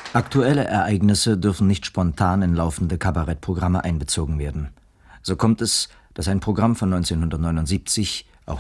Aktuelle Ereignisse dürfen nicht spontan in laufende Kabarettprogramme einbezogen werden. So kommt es, dass ein Programm von 1979 auch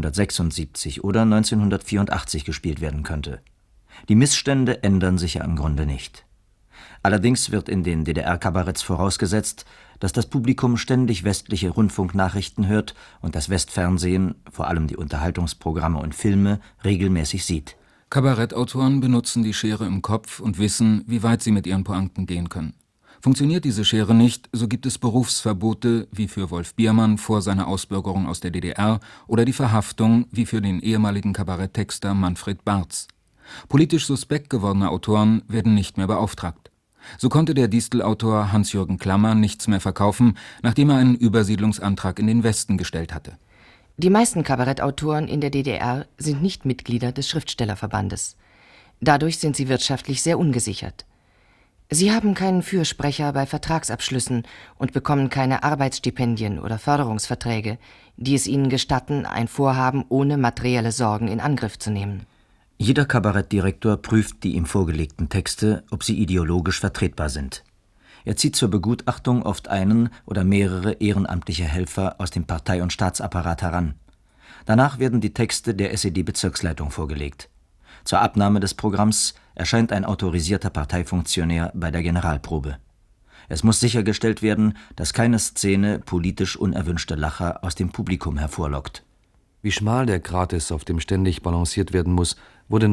1976 oder 1984 gespielt werden könnte. Die Missstände ändern sich ja im Grunde nicht. Allerdings wird in den DDR-Kabaretts vorausgesetzt, dass das Publikum ständig westliche Rundfunknachrichten hört und das Westfernsehen, vor allem die Unterhaltungsprogramme und Filme, regelmäßig sieht. Kabarettautoren benutzen die Schere im Kopf und wissen, wie weit sie mit ihren Pointen gehen können. Funktioniert diese Schere nicht, so gibt es Berufsverbote, wie für Wolf Biermann vor seiner Ausbürgerung aus der DDR, oder die Verhaftung, wie für den ehemaligen Kabaretttexter Manfred Barz. Politisch suspekt gewordene Autoren werden nicht mehr beauftragt. So konnte der Distel-Autor Hans-Jürgen Klammer nichts mehr verkaufen, nachdem er einen Übersiedlungsantrag in den Westen gestellt hatte. Die meisten Kabarettautoren in der DDR sind nicht Mitglieder des Schriftstellerverbandes. Dadurch sind sie wirtschaftlich sehr ungesichert. Sie haben keinen Fürsprecher bei Vertragsabschlüssen und bekommen keine Arbeitsstipendien oder Förderungsverträge, die es ihnen gestatten, ein Vorhaben ohne materielle Sorgen in Angriff zu nehmen. Jeder Kabarettdirektor prüft die ihm vorgelegten Texte, ob sie ideologisch vertretbar sind. Er zieht zur Begutachtung oft einen oder mehrere ehrenamtliche Helfer aus dem Partei- und Staatsapparat heran. Danach werden die Texte der SED-Bezirksleitung vorgelegt. Zur Abnahme des Programms erscheint ein autorisierter Parteifunktionär bei der Generalprobe. Es muss sichergestellt werden, dass keine Szene politisch unerwünschte Lacher aus dem Publikum hervorlockt. Wie schmal der Grat ist, auf dem ständig balanciert werden muss, wurde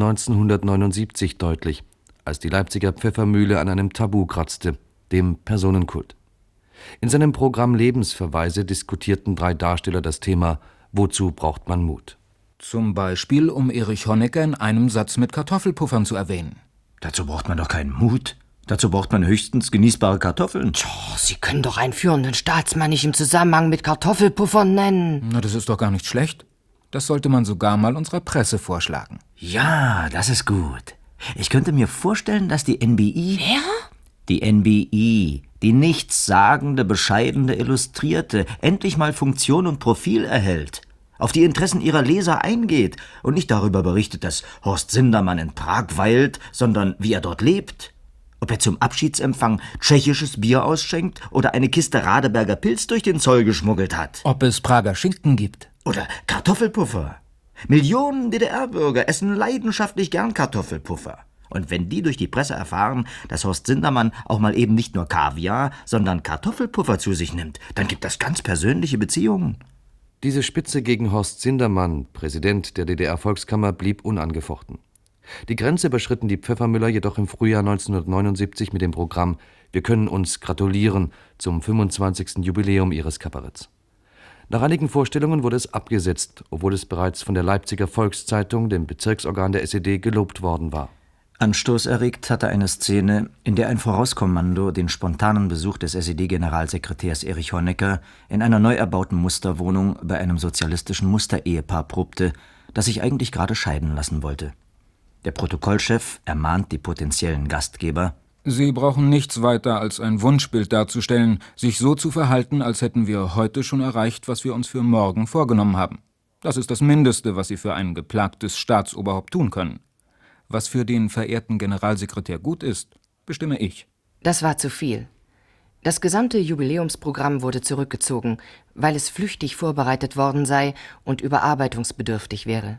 1979 deutlich, als die Leipziger Pfeffermühle an einem Tabu kratzte, dem Personenkult. In seinem Programm Lebensverweise diskutierten 3 Darsteller das Thema »Wozu braucht man Mut?« Zum Beispiel, um Erich Honecker in einem Satz mit Kartoffelpuffern zu erwähnen. Dazu braucht man doch keinen Mut. Dazu braucht man höchstens genießbare Kartoffeln. Sie können doch einen führenden Staatsmann nicht im Zusammenhang mit Kartoffelpuffern nennen. Na, das ist doch gar nicht schlecht. Das sollte man sogar mal unserer Presse vorschlagen. Ja, das ist gut. Ich könnte mir vorstellen, dass die NBI... Wer? Die NBI, die nichtssagende, bescheidene Illustrierte, endlich mal Funktion und Profil erhält, auf die Interessen ihrer Leser eingeht und nicht darüber berichtet, dass Horst Sindermann in Prag weilt, sondern wie er dort lebt. Ob er zum Abschiedsempfang tschechisches Bier ausschenkt oder eine Kiste Radeberger Pilz durch den Zoll geschmuggelt hat. Ob es Prager Schinken gibt. Oder Kartoffelpuffer. Millionen DDR-Bürger essen leidenschaftlich gern Kartoffelpuffer. Und wenn die durch die Presse erfahren, dass Horst Sindermann auch mal eben nicht nur Kaviar, sondern Kartoffelpuffer zu sich nimmt, dann gibt das ganz persönliche Beziehungen. Diese Spitze gegen Horst Sindermann, Präsident der DDR-Volkskammer, blieb unangefochten. Die Grenze überschritten die Pfeffermüller jedoch im Frühjahr 1979 mit dem Programm »Wir können uns gratulieren« zum 25. Jubiläum ihres Kabaretts. Nach einigen Vorstellungen wurde es abgesetzt, obwohl es bereits von der Leipziger Volkszeitung, dem Bezirksorgan der SED, gelobt worden war. Anstoß erregt hatte eine Szene, in der ein Vorauskommando den spontanen Besuch des SED-Generalsekretärs Erich Honecker in einer neu erbauten Musterwohnung bei einem sozialistischen Musterehepaar probte, das sich eigentlich gerade scheiden lassen wollte. Der Protokollchef ermahnt die potenziellen Gastgeber: Sie brauchen nichts weiter als ein Wunschbild darzustellen, sich so zu verhalten, als hätten wir heute schon erreicht, was wir uns für morgen vorgenommen haben. Das ist das Mindeste, was Sie für ein geplagtes Staatsoberhaupt tun können. Was für den verehrten Generalsekretär gut ist, bestimme ich. Das war zu viel. Das gesamte Jubiläumsprogramm wurde zurückgezogen, weil es flüchtig vorbereitet worden sei und überarbeitungsbedürftig wäre.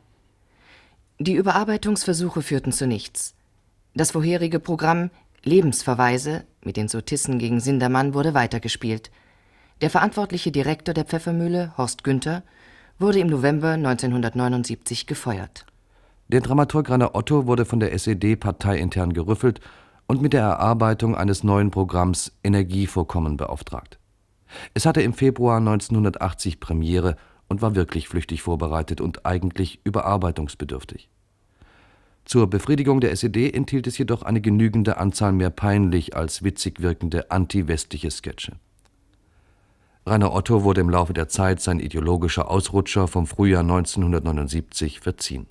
Die Überarbeitungsversuche führten zu nichts. Das vorherige Programm Lebensverweise mit den Sotissen gegen Sindermann wurde weitergespielt. Der verantwortliche Direktor der Pfeffermühle, Horst Günther, wurde im November 1979 gefeuert. Der Dramaturg Rainer Otto wurde von der SED parteiintern gerüffelt und mit der Erarbeitung eines neuen Programms Energievorkommen beauftragt. Es hatte im Februar 1980 Premiere und war wirklich flüchtig vorbereitet und eigentlich überarbeitungsbedürftig. Zur Befriedigung der SED enthielt es jedoch eine genügende Anzahl mehr peinlich als witzig wirkende anti-westliche Sketche. Rainer Otto wurde im Laufe der Zeit sein ideologischer Ausrutscher vom Frühjahr 1979 verziehen.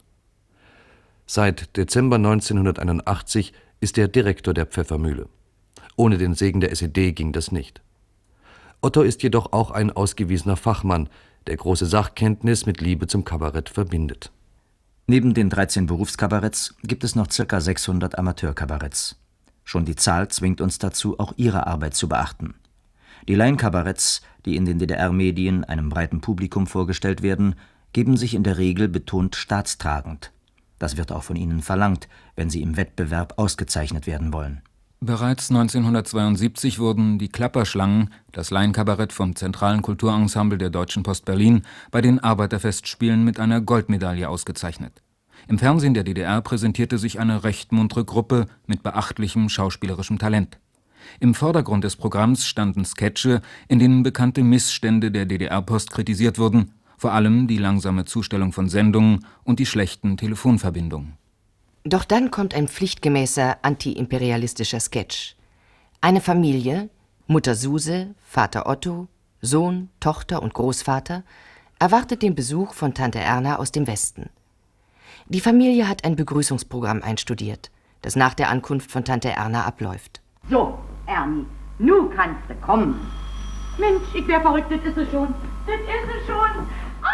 Seit Dezember 1981 ist er Direktor der Pfeffermühle. Ohne den Segen der SED ging das nicht. Otto ist jedoch auch ein ausgewiesener Fachmann, der große Sachkenntnis mit Liebe zum Kabarett verbindet. Neben den 13 Berufskabaretts gibt es noch ca. 600 Amateurkabaretts. Schon die Zahl zwingt uns dazu, auch ihre Arbeit zu beachten. Die Laienkabaretts, die in den DDR-Medien einem breiten Publikum vorgestellt werden, geben sich in der Regel betont staatstragend. Das wird auch von ihnen verlangt, wenn sie im Wettbewerb ausgezeichnet werden wollen. Bereits 1972 wurden die Klapperschlangen, das Laienkabarett vom Zentralen Kulturensemble der Deutschen Post Berlin, bei den Arbeiterfestspielen mit einer Goldmedaille ausgezeichnet. Im Fernsehen der DDR präsentierte sich eine recht muntere Gruppe mit beachtlichem schauspielerischem Talent. Im Vordergrund des Programms standen Sketche, in denen bekannte Missstände der DDR-Post kritisiert wurden, vor allem die langsame Zustellung von Sendungen und die schlechten Telefonverbindungen. Doch dann kommt ein pflichtgemäßer antiimperialistischer Sketch. Eine Familie, Mutter Suse, Vater Otto, Sohn, Tochter und Großvater, erwartet den Besuch von Tante Erna aus dem Westen. Die Familie hat ein Begrüßungsprogramm einstudiert, das nach der Ankunft von Tante Erna abläuft. So, Ernie, nu kannst du kommen. Mensch, ich wär verrückt, das ist es schon. Das ist es schon.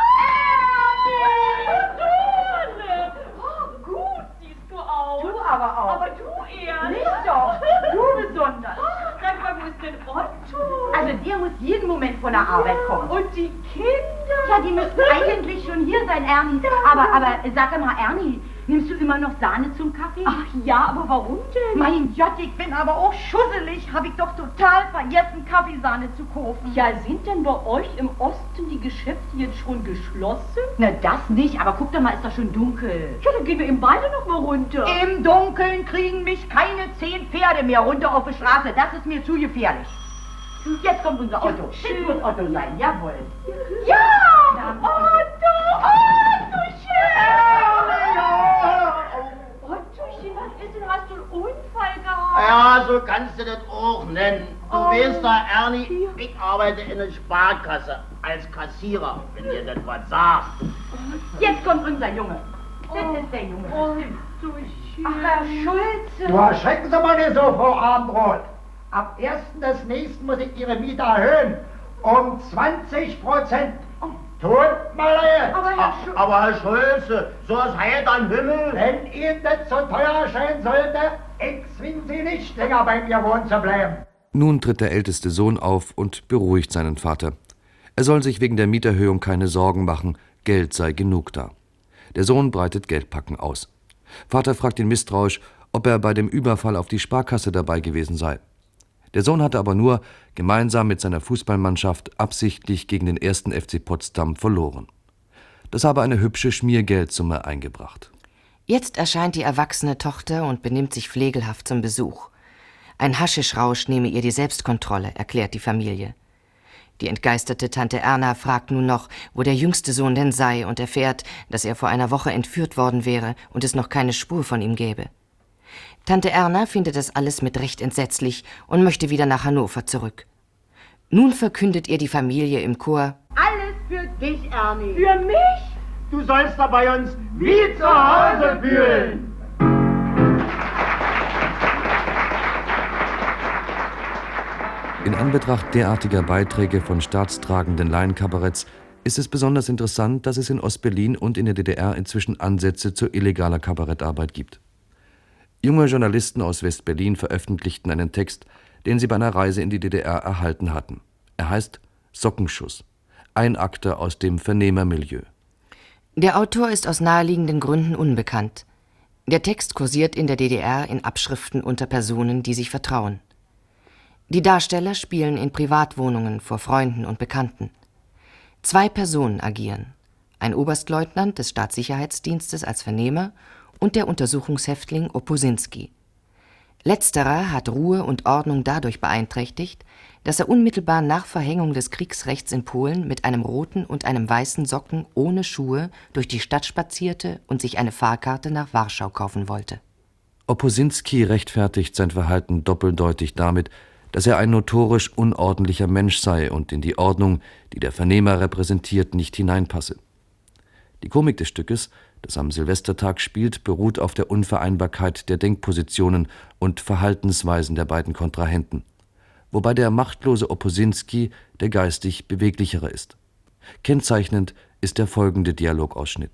Oh, gut siehst du aus. Du aber auch. Aber du eher. Nicht doch. Du besonders. Sag mal, wo ist denn Otto? Also der muss jeden Moment von der Arbeit kommen. Und die Kinder? Ja, die müssten eigentlich schon hier sein, Ernie. Aber sag mal, Ernie, nimmst du immer noch Sahne zum Kaffee? Ach ja, aber warum denn? Mein Gott, ich bin aber auch schusselig. Hab ich doch total vergessen, Kaffeesahne zu kaufen. Ja, sind denn bei euch im Osten die Geschäfte jetzt schon geschlossen? Na, das nicht, aber guck doch mal, ist doch schon dunkel. Ja, dann gehen wir eben beide noch mal runter. Im Dunkeln kriegen mich keine 10 Pferde mehr runter auf die Straße. Das ist mir zu gefährlich. Jetzt kommt unser Otto. Das muss Otto sein, jawohl. Ja! Otto! Ottochen, was ist denn? Hast du einen Unfall gehabt? Ja, so kannst du das auch nennen. Du weißt doch, Ernie, ich arbeite in der Sparkasse als Kassierer, wenn dir das was sagt. Jetzt kommt unser Junge. Das ist der Junge. Ach, Herr Schulze. Du erschrecken Sie mal nicht so, Frau Abendroth. Ab 1. des nächsten muss ich Ihre Miete erhöhen. Um 20%. Tut mal leid. Aber Herr Schulze, so ist Heid am Himmel. Wenn Ihnen das so teuer erscheinen sollte, ich zwinge Sie nicht länger bei mir wohnen zu bleiben. Nun tritt der älteste Sohn auf und beruhigt seinen Vater. Er soll sich wegen der Mieterhöhung keine Sorgen machen, Geld sei genug da. Der Sohn breitet Geldpacken aus. Vater fragt ihn misstrauisch, ob er bei dem Überfall auf die Sparkasse dabei gewesen sei. Der Sohn hatte aber nur gemeinsam mit seiner Fußballmannschaft absichtlich gegen den 1. FC Potsdam verloren. Das habe eine hübsche Schmiergeldsumme eingebracht. Jetzt erscheint die erwachsene Tochter und benimmt sich pflegelhaft zum Besuch. Ein Haschischrausch nehme ihr die Selbstkontrolle, erklärt die Familie. Die entgeisterte Tante Erna fragt nun noch, wo der jüngste Sohn denn sei, und erfährt, dass er vor einer Woche entführt worden wäre und es noch keine Spur von ihm gäbe. Tante Erna findet das alles mit Recht entsetzlich und möchte wieder nach Hannover zurück. Nun verkündet ihr die Familie im Chor: Alles für dich, Ernie. Für mich? Du sollst da bei uns wie zu Hause fühlen. In Anbetracht derartiger Beiträge von staatstragenden Laienkabaretts ist es besonders interessant, dass es in Ostberlin und in der DDR inzwischen Ansätze zu illegaler Kabarettarbeit gibt. Junge Journalisten aus West-Berlin veröffentlichten einen Text, den sie bei einer Reise in die DDR erhalten hatten. Er heißt »Sockenschuss«, ein Akte aus dem Vernehmermilieu. Der Autor ist aus naheliegenden Gründen unbekannt. Der Text kursiert in der DDR in Abschriften unter Personen, die sich vertrauen. Die Darsteller spielen in Privatwohnungen vor Freunden und Bekannten. 2 Personen agieren: ein Oberstleutnant des Staatssicherheitsdienstes als Vernehmer und der Untersuchungshäftling Oposinski. Letzterer hat Ruhe und Ordnung dadurch beeinträchtigt, dass er unmittelbar nach Verhängung des Kriegsrechts in Polen mit einem roten und einem weißen Socken ohne Schuhe durch die Stadt spazierte und sich eine Fahrkarte nach Warschau kaufen wollte. Oposinski rechtfertigt sein Verhalten doppeldeutig damit, dass er ein notorisch unordentlicher Mensch sei und in die Ordnung, die der Vernehmer repräsentiert, nicht hineinpasse. Die Komik des Stückes, das am Silvestertag spielt, beruht auf der Unvereinbarkeit der Denkpositionen und Verhaltensweisen der beiden Kontrahenten, wobei der machtlose Oposinski der geistig Beweglichere ist. Kennzeichnend ist der folgende Dialogausschnitt.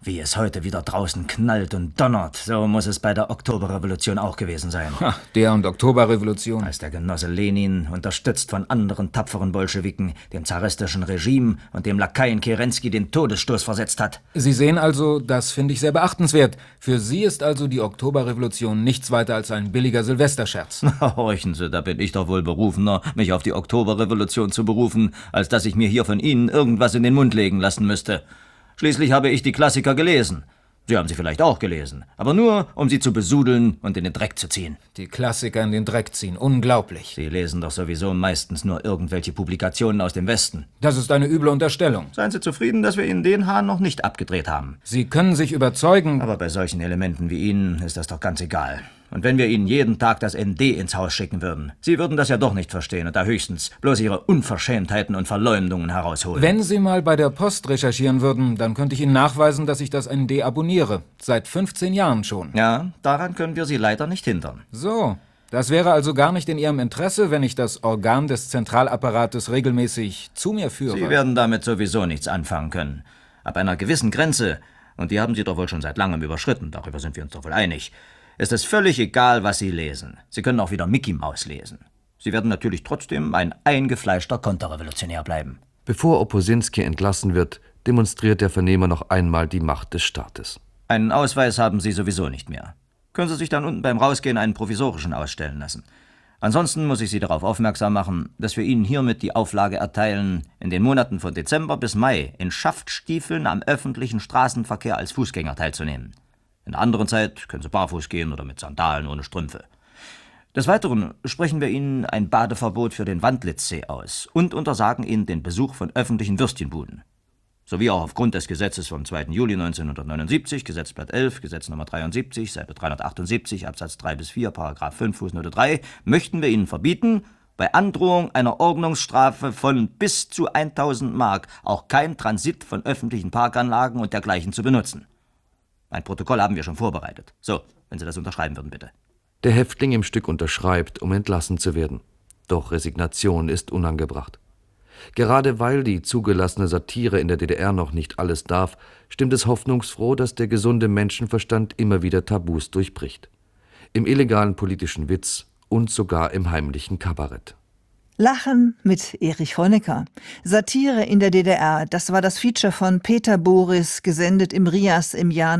Wie es heute wieder draußen knallt und donnert, so muss es bei der Oktoberrevolution auch gewesen sein. Ha, der und Oktoberrevolution. Als der Genosse Lenin, unterstützt von anderen tapferen Bolschewiken, dem zaristischen Regime und dem Lakaien Kerensky den Todesstoß versetzt hat. Sie sehen also, das finde ich sehr beachtenswert. Für Sie ist also die Oktoberrevolution nichts weiter als ein billiger Silvesterscherz. Horchen Sie, da bin ich doch wohl berufener, mich auf die Oktoberrevolution zu berufen, als dass ich mir hier von Ihnen irgendwas in den Mund legen lassen müsste. Schließlich habe ich die Klassiker gelesen. Sie haben sie vielleicht auch gelesen, aber nur, um sie zu besudeln und in den Dreck zu ziehen. Die Klassiker in den Dreck ziehen, unglaublich. Sie lesen doch sowieso meistens nur irgendwelche Publikationen aus dem Westen. Das ist eine üble Unterstellung. Seien Sie zufrieden, dass wir Ihnen den Hahn noch nicht abgedreht haben. Sie können sich überzeugen... Aber bei solchen Elementen wie Ihnen ist das doch ganz egal. Und wenn wir Ihnen jeden Tag das ND ins Haus schicken würden, Sie würden das ja doch nicht verstehen und da höchstens bloß Ihre Unverschämtheiten und Verleumdungen herausholen. Wenn Sie mal bei der Post recherchieren würden, dann könnte ich Ihnen nachweisen, dass ich das ND abonniere. Seit 15 Jahren schon. Ja, daran können wir Sie leider nicht hindern. So, das wäre also gar nicht in Ihrem Interesse, wenn ich das Organ des Zentralapparates regelmäßig zu mir führe. Sie werden damit sowieso nichts anfangen können. Ab einer gewissen Grenze, und die haben Sie doch wohl schon seit langem überschritten, darüber sind wir uns doch wohl einig, ist es völlig egal, was Sie lesen. Sie können auch wieder Mickey Maus lesen. Sie werden natürlich trotzdem ein eingefleischter Konterrevolutionär bleiben. Bevor Oposinski entlassen wird, demonstriert der Vernehmer noch einmal die Macht des Staates. Einen Ausweis haben Sie sowieso nicht mehr. Können Sie sich dann unten beim Rausgehen einen provisorischen ausstellen lassen. Ansonsten muss ich Sie darauf aufmerksam machen, dass wir Ihnen hiermit die Auflage erteilen, in den Monaten von Dezember bis Mai in Schaftstiefeln am öffentlichen Straßenverkehr als Fußgänger teilzunehmen. In der anderen Zeit können Sie barfuß gehen oder mit Sandalen ohne Strümpfe. Des Weiteren sprechen wir Ihnen ein Badeverbot für den Wandlitzsee aus und untersagen Ihnen den Besuch von öffentlichen Würstchenbuden. Sowie auch aufgrund des Gesetzes vom 2. Juli 1979, Gesetzblatt 11, Gesetz Nummer 73, Seite 378, Absatz 3 bis 4, Paragraph 5, Fußnote 3, möchten wir Ihnen verbieten, bei Androhung einer Ordnungsstrafe von bis zu 1000 Mark auch kein Transit von öffentlichen Parkanlagen und dergleichen zu benutzen. Ein Protokoll haben wir schon vorbereitet. So, wenn Sie das unterschreiben würden, bitte. Der Häftling im Stück unterschreibt, um entlassen zu werden. Doch Resignation ist unangebracht. Gerade weil die zugelassene Satire in der DDR noch nicht alles darf, stimmt es hoffnungsfroh, dass der gesunde Menschenverstand immer wieder Tabus durchbricht. Im illegalen politischen Witz und sogar im heimlichen Kabarett. Lachen mit Erich Honecker. Satire in der DDR, das war das Feature von Peter Boris, gesendet im RIAS im Jahr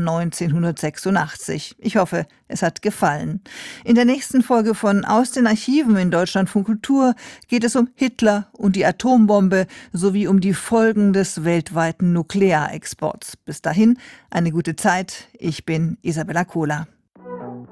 1986. Ich hoffe, es hat gefallen. In der nächsten Folge von Aus den Archiven in Deutschlandfunk Kultur geht es um Hitler und die Atombombe sowie um die Folgen des weltweiten Nuklearexports. Bis dahin, eine gute Zeit. Ich bin Isabella Kohler.